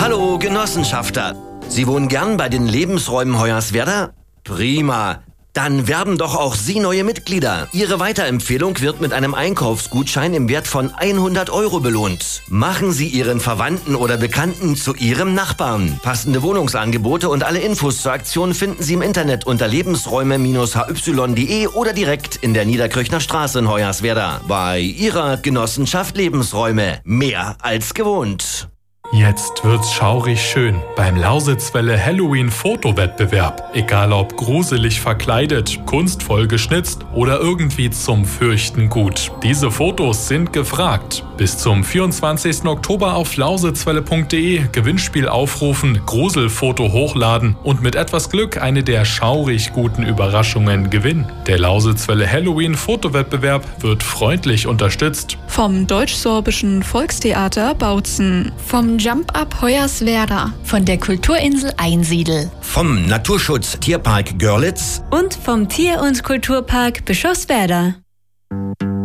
Hallo Genossenschafter. Sie wohnen gern bei den Lebensräumen Hoyerswerda? Prima. Dann werben doch auch Sie neue Mitglieder. Ihre Weiterempfehlung wird mit einem Einkaufsgutschein im Wert von 100 € belohnt. Machen Sie Ihren Verwandten oder Bekannten zu Ihrem Nachbarn. Passende Wohnungsangebote und alle Infos zur Aktion finden Sie im Internet unter lebensräume-hy.de oder direkt in der Niederkirchner Straße in Hoyerswerda. Bei Ihrer Genossenschaft Lebensräume. Mehr als gewohnt. Jetzt wird's schaurig schön beim Lausitzwelle Halloween-Fotowettbewerb. Egal ob gruselig verkleidet, kunstvoll geschnitzt oder irgendwie zum Fürchten gut. Diese Fotos sind gefragt. Bis zum 24. Oktober auf lausitzwelle.de Gewinnspiel aufrufen, Gruselfoto hochladen und mit etwas Glück eine der schaurig guten Überraschungen gewinnen. Der Lausitzwelle Halloween-Fotowettbewerb wird freundlich unterstützt. Vom Deutsch-Sorbischen Volkstheater Bautzen. Vom Jump-Up Hoyerswerda. Von der Kulturinsel Einsiedel. Vom Naturschutz Tierpark Görlitz. Und vom Tier- und Kulturpark Bischofswerda.